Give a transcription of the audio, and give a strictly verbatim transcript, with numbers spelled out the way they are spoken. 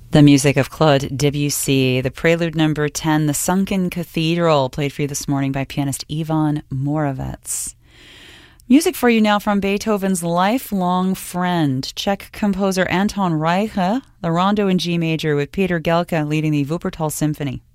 The music of Claude Debussy, the prelude number ten, The Sunken Cathedral, played for you this morning by pianist Ivan Moravec. Music for you now from Beethoven's lifelong friend, Czech composer Anton Reicha, the Rondo in G major with Peter Gelka leading the Wuppertal Symphony.